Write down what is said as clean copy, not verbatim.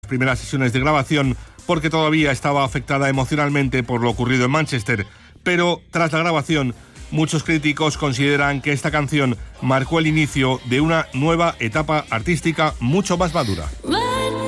primeras sesiones de grabación porque todavía estaba afectada emocionalmente por lo ocurrido en Manchester. Pero tras la grabación, muchos críticos consideran que esta canción marcó el inicio de una nueva etapa artística mucho más madura.